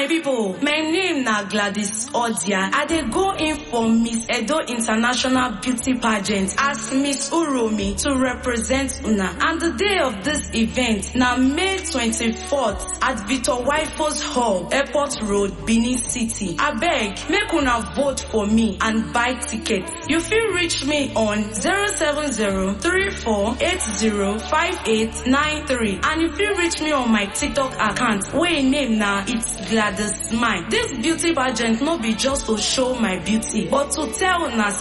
My people, my name na Gladys Odia. I dey go in for Miss Edo International Beauty Pageant as Miss Uromi to represent una. And the day of this event na May 24th at Victor Waifos Hall, Airport Road, Benin City. Abeg, make una vote for me and buy tickets. You fit reach me on 070-3480-5893 and you fit reach me on my TikTok account wey name na It's Gladys Smile. This beauty pageant no be just to show my beauty, but to tell una